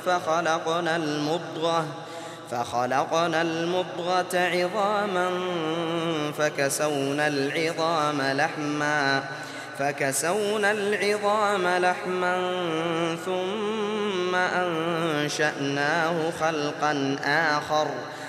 فخلقنا المضغة عظاما فكسونا العظام لحما ثم أنشأناه خلقا آخر